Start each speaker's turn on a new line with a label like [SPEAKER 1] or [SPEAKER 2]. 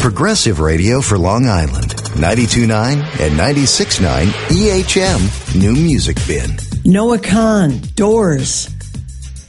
[SPEAKER 1] Progressive Radio for Long Island. 92.9 and 96.9 EHM New Music Bin.
[SPEAKER 2] Noah Kahn, Doors.